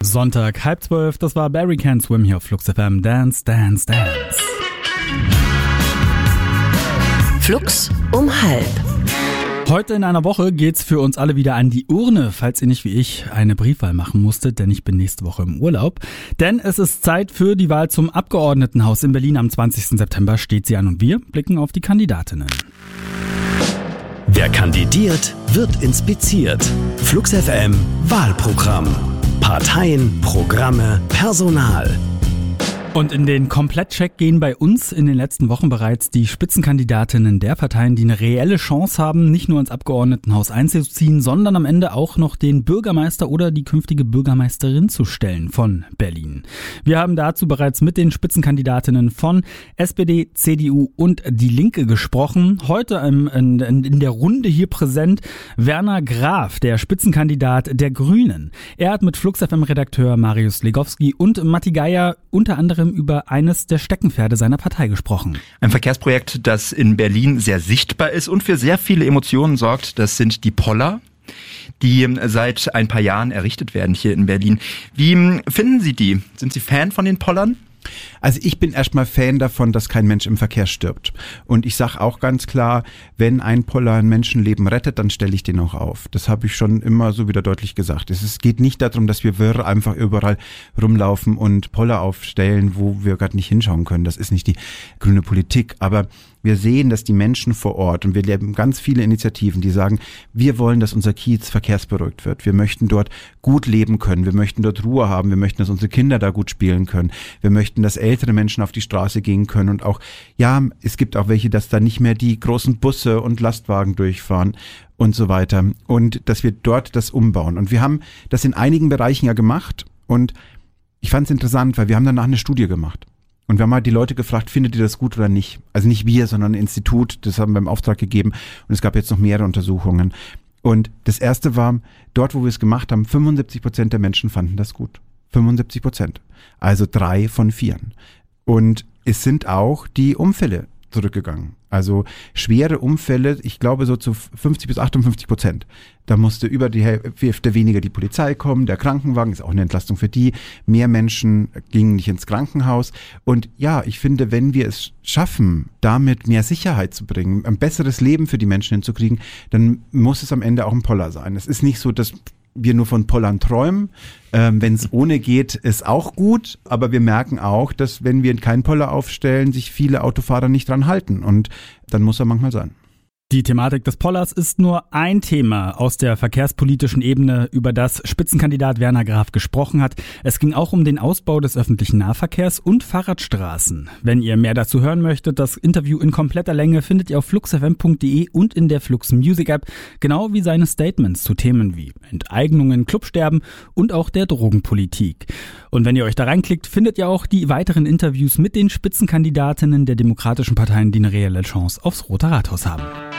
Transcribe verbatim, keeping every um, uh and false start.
Sonntag, halb zwölf, das war Barry Can't Swim hier auf Flux F M. Dance, Dance, Dance. Flux um halb. Heute in einer Woche geht's für uns alle wieder an die Urne, falls ihr nicht wie ich eine Briefwahl machen musstet, denn ich bin nächste Woche im Urlaub. Denn es ist Zeit für die Wahl zum Abgeordnetenhaus in Berlin. Am zwanzigsten September steht sie an und wir blicken auf die Kandidatinnen. Wer kandidiert, wird inspiziert. Flux F M Wahlprogramm. Parteien, Programme, Personal. Und in den Komplettcheck gehen bei uns in den letzten Wochen bereits die Spitzenkandidatinnen der Parteien, die eine reelle Chance haben, nicht nur ins Abgeordnetenhaus einzuziehen, sondern am Ende auch noch den Bürgermeister oder die künftige Bürgermeisterin zu stellen von Berlin. Wir haben dazu bereits mit den Spitzenkandidatinnen von S P D, C D U und Die Linke gesprochen. Heute in, in, in der Runde hier präsent Werner Graf, der Spitzenkandidat der Grünen. Er hat mit Flux F M-Redakteur Marius Legowski und Matti Geier unter anderem über eines der Steckenpferde seiner Partei gesprochen. Ein Verkehrsprojekt, das in Berlin sehr sichtbar ist und für sehr viele Emotionen sorgt, das sind die Poller, die seit ein paar Jahren errichtet werden hier in Berlin. Wie finden Sie die? Sind Sie Fan von den Pollern? Also ich bin erstmal Fan davon, dass kein Mensch im Verkehr stirbt. Und ich sage auch ganz klar, wenn ein Poller ein Menschenleben rettet, dann stelle ich den auch auf. Das habe ich schon immer so wieder deutlich gesagt. Es geht nicht darum, dass wir wirr einfach überall rumlaufen und Poller aufstellen, wo wir gerade nicht hinschauen können. Das ist nicht die grüne Politik. Aber wir sehen, dass die Menschen vor Ort, und wir leben ganz viele Initiativen, die sagen, wir wollen, dass unser Kiez verkehrsberuhigt wird. Wir möchten dort gut leben können. Wir möchten dort Ruhe haben. Wir möchten, dass unsere Kinder da gut spielen können. Wir möchten, dass ältere Menschen auf die Straße gehen können. Und auch, ja, es gibt auch welche, dass da nicht mehr die großen Busse und Lastwagen durchfahren und so weiter. Und dass wir dort das umbauen. Und wir haben das in einigen Bereichen ja gemacht. Und ich fand es interessant, weil wir haben danach eine Studie gemacht. Und wir haben halt die Leute gefragt, findet ihr das gut oder nicht? Also nicht wir, sondern ein Institut, das haben wir im Auftrag gegeben. Und es gab jetzt noch mehrere Untersuchungen. Und das erste war, dort wo wir es gemacht haben, fünfundsiebzig Prozent der Menschen fanden das gut. fünfundsiebzig Prozent. Also drei von vieren. Und es sind auch die Unfälle zurückgegangen. Also schwere Unfälle, ich glaube so zu fünfzig bis achtundfünfzig Prozent. Da musste über die Hälfte weniger die Polizei kommen, der Krankenwagen ist auch eine Entlastung für die. Mehr Menschen gingen nicht ins Krankenhaus. Und ja, ich finde, wenn wir es schaffen, damit mehr Sicherheit zu bringen, ein besseres Leben für die Menschen hinzukriegen, dann muss es am Ende auch ein Poller sein. Es ist nicht so, dass wir nur von Pollern träumen. Ähm, wenn es ohne geht, ist auch gut. Aber wir merken auch, dass wenn wir keinen Poller aufstellen, sich viele Autofahrer nicht dran halten. Und dann muss er manchmal sein. Die Thematik des Pollers ist nur ein Thema aus der verkehrspolitischen Ebene, über das Spitzenkandidat Werner Graf gesprochen hat. Es ging auch um den Ausbau des öffentlichen Nahverkehrs und Fahrradstraßen. Wenn ihr mehr dazu hören möchtet, das Interview in kompletter Länge findet ihr auf flux f m punkt d e und in der Flux Music App, genau wie seine Statements zu Themen wie Enteignungen, Clubsterben und auch der Drogenpolitik. Und wenn ihr euch da reinklickt, findet ihr auch die weiteren Interviews mit den Spitzenkandidatinnen der demokratischen Parteien, die eine reelle Chance aufs Rote Rathaus haben.